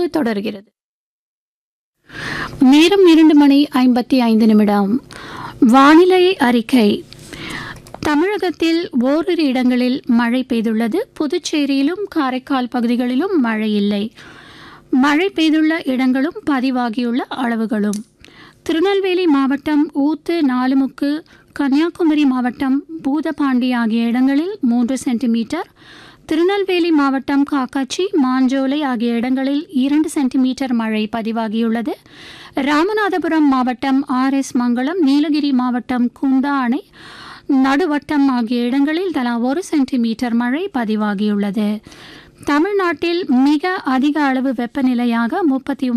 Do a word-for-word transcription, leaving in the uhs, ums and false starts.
தொடர்கிறது. நேரம் இரண்டு மணி ஐம்பத்தி ஐந்து நிமிடம். வானிலை அறிக்கை. தமிழகத்தில் ஓரிரு இடங்களில் மழை பெய்துள்ளது. புதுச்சேரியிலும் காரைக்கால் பகுதிகளிலும் மழை இல்லை. மழை பெய்துள்ள இடங்களும் பதிவாகியுள்ள அளவுகளும்: திருநெல்வேலி மாவட்டம் ஊத்து, நாலுமுக்கு, கன்னியாகுமரி மாவட்டம் பூதப்பாண்டி ஆகிய இடங்களில் மூன்று சென்டிமீட்டர், திருநெல்வேலி மாவட்டம் காக்காட்சி, மாஞ்சோலை ஆகிய இடங்களில் இரண்டு சென்டிமீட்டர் மழை பதிவாகியுள்ளது. ராமநாதபுரம் மாவட்டம் ஆர் எஸ் மங்கலம், நீலகிரி மாவட்டம் குந்தா அணை, நடுவட்டம் ஆகிய இடங்களில் தலா ஒரு சென்டிமீட்டர் மழை பதிவாகியுள்ளது. தமிழ்நாட்டில் மிக அதிக அளவு வெப்பநிலையாக முப்பத்தி